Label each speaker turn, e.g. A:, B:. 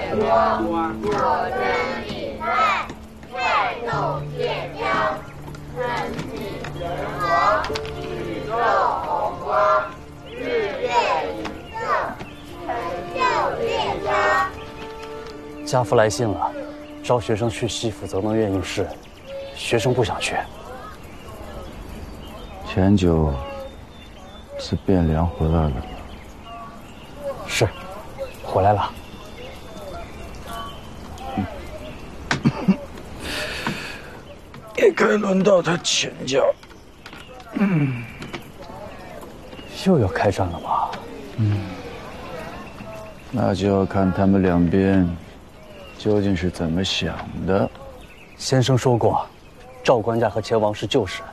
A: 国，作真理在，带动天将，撑起人王，宇宙红光，日月影色，成就列家。
B: 家父来信了，招学生去系负责能院应试，学生不想去。
C: 前九是汴梁回来了。
B: 是，回来了。
C: 也该轮到他请教。
B: 又要开战了吗？
C: 那就要看他们两边究竟是怎么想的。
B: 先生说过，赵官家和前王是旧识，